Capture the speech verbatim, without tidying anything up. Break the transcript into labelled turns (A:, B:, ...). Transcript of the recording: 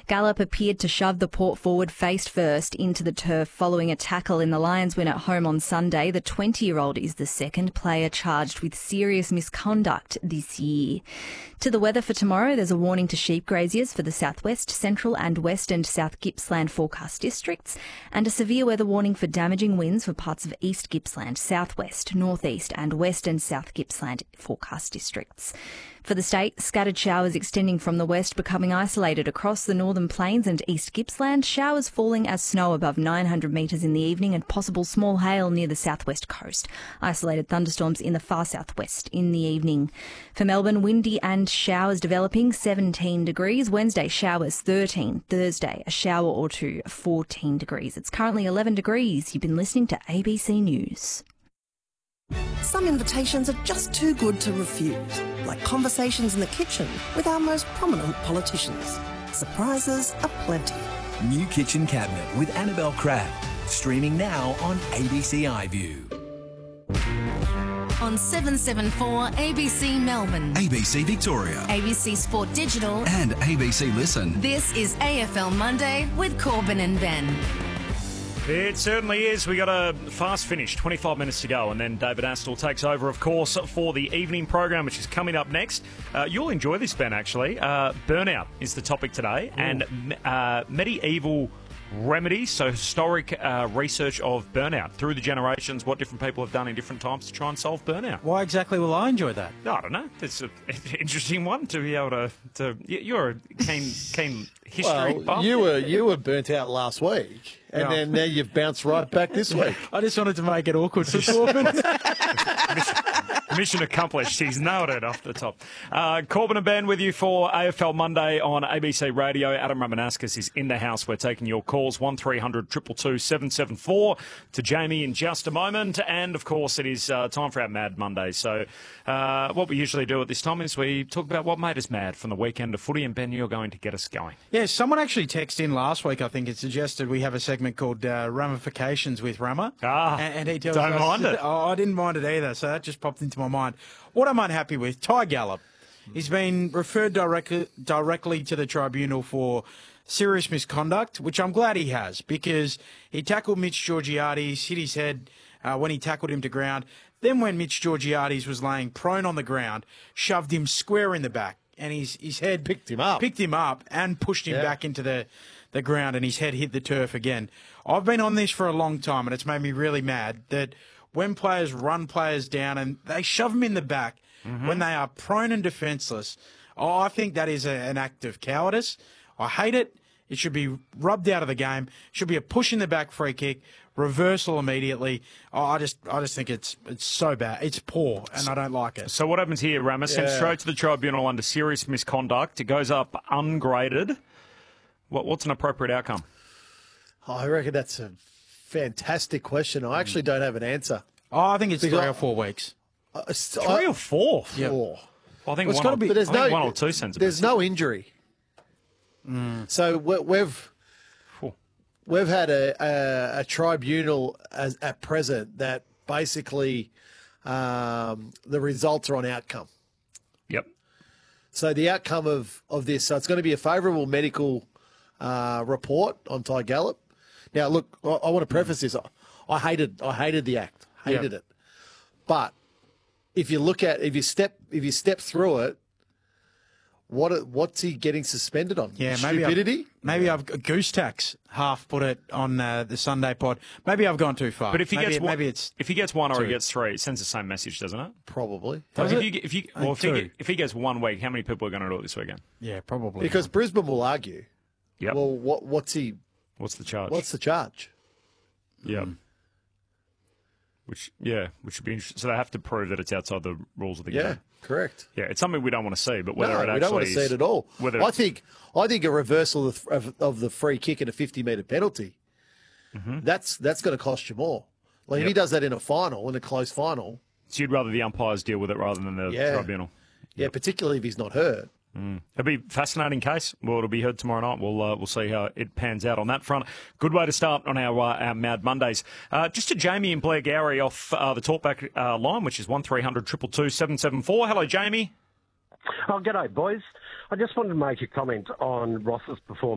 A: Gallup appeared to shove the Port forward face first into the turf following a tackle in the Lions win at home on Sunday. The twenty-year-old is the second player charged with serious misconduct this year. To the weather for tomorrow, there's a warning to sheep graziers for the southwest, central and west and south Gippsland forecast districts, and a severe weather warning for damaging winds for parts of East Gippsland, southwest, northeast and west and south Gippsland forecast districts. For the state, scattered showers extending from the west becoming isolated across the northern plains and East Gippsland, showers falling as snow above nine hundred metres in the evening and possible small hail near the southwest coast. Isolated thunderstorms in the far southwest in the evening. For Melbourne, windy and showers developing, seventeen degrees. Wednesday, showers thirteen. Thursday, a shower or two, fourteen degrees. It's currently eleven degrees. You've been listening to A B C News.
B: Some invitations are just too good to refuse, like conversations in the kitchen with our most prominent politicians. Surprises aplenty.
C: New Kitchen Cabinet with Annabelle Crabb. Streaming now on A B C iView.
D: On seven seven four A B C Melbourne,
E: A B C Victoria,
D: A B C Sport Digital,
E: and A B C Listen.
D: This is A F L Monday with Corbin and Ben.
F: It certainly is. We got a fast finish, twenty-five minutes to go, and then David Astle takes over, of course, for the evening program, which is coming up next. Uh, you'll enjoy this, Ben, actually. Uh, burnout is the topic today, Ooh. and uh, medieval remedies, so historic uh, research of burnout through the generations, what different people have done in different times to try and solve burnout.
G: Why exactly will I enjoy that?
F: I don't know. It's an interesting one to be able to... to you're a keen, keen history
H: well,
F: buff.
H: You were, you were burnt out last week, and yeah. then now you've bounced right back this week.
G: I just wanted to make it awkward for Corbin.
F: Mission accomplished. He's nailed it off the top. Uh, Corbin and Ben with you for A F L Monday on A B C Radio. Adam Ramanauskas is in the house. We're taking your calls, one three hundred two two two seven seven four to Jamie in just a moment. And, of course, it is uh, time for our Mad Monday. So uh, what we usually do at this time is we talk about what made us mad from the weekend of footy. And, Ben, you're going to get us going.
G: Yeah, someone actually texted in last week, I think, it suggested we have a segment called uh, Ramifications with Rama.
F: Ah,
G: and, and he tells
F: don't
G: us,
F: mind it.
G: Oh, I didn't mind it either, so that just popped into my mind. What I'm unhappy with, Ty Gallup, he's been referred directly, directly to the tribunal for serious misconduct, which I'm glad he has, because he tackled Mitch Georgiades, hit his head uh, when he tackled him to ground. Then when Mitch Georgiades was laying prone on the ground, shoved him square in the back, and his, his head
H: picked him up,
G: picked him up and pushed him
H: yeah.
G: back into the, the ground, and his head hit the turf again. I've been on this for a long time, and it's made me really mad that when players run players down and they shove them in the back mm-hmm. when they are prone and defenceless, oh, I think that is a, an act of cowardice. I hate it. It should be rubbed out of the game. It should be a push in the back free kick, reversal immediately. Oh, I just I just think it's it's so bad. It's poor, and I don't like it.
F: So what happens here, Ramos? Sent
H: Yeah.
F: straight to the tribunal under serious misconduct. It goes up ungraded. What, what's an appropriate outcome?
H: I reckon that's a fantastic question. I actually don't have an answer.
G: Oh, I think it's
H: Because
G: three
H: I-
G: or four weeks.
H: Uh,
F: Three
H: I,
F: or four?
G: Yeah.
H: four.
F: Well, I think,
G: Well, it's
F: one,
G: gotta
F: or,
G: be-
F: I
H: But there's
F: think
H: no,
F: one or two cents. a
H: There's
F: bit.
H: no injury. So we, we've
F: Phew.
H: we've had a, a, a tribunal as, at present that basically um, the results are on outcome.
F: Yep.
H: So the outcome of, of this, so it's going to be a favourable medical uh, report on Ty Gallup. Now, look, I, I want to preface this. I, I hated, I hated the act, hated
G: Yep.
H: it. But if you look at, if you step, if you step through it, what, what's he getting suspended on?
G: Yeah, maybe
H: Stupidity.
G: I've, maybe I've goose tax. Half put it on uh, the Sunday pod. Maybe I've gone too far.
F: But if he
G: maybe,
F: gets one,
G: maybe it's
F: if he gets one or he
G: two.
F: gets three, it sends the same message, doesn't it?
H: Probably.
F: Like
G: Does
F: if
G: it?
F: you get, if you
G: I
F: well, if he,
G: think
F: get,
G: two.
F: if he gets one week, how many people are going to do it this weekend?
G: yeah, probably
H: Because Brisbane will argue.
F: Yep.
H: Well, what, what's he?
F: What's the charge?
H: What's the charge?
F: yeah.
G: Mm.
F: Which yeah, which should be interesting. So they have to prove that it's outside the rules of the
H: Yeah,
F: game.
H: correct.
F: Yeah, it's something we don't want to see, but whether
H: no,
F: it actually
H: we don't want to see
F: is-
H: it at all.
F: Whether
H: I think I think a reversal of, of, of the free kick and a fifty metre penalty,
F: Mm-hmm.
H: that's that's going to cost you more. Like if
F: Yep.
H: he does that in a final, in a close final,
F: so you'd rather the umpires deal with it rather than the
H: Yeah.
F: tribunal.
H: yeah, particularly if he's not hurt.
F: It'll be a fascinating case. Well, it'll be heard tomorrow night. We'll uh, we'll see how it pans out on that front. Good way to start on our uh, our Mad Mondays. Uh, just to Jamie and Blair Gowrie off uh, the talkback uh, line, which is one three hundred two two two seven seven four. Hello, Jamie.
I: Oh, g'day, boys. I just wanted to make a comment on Ross's performance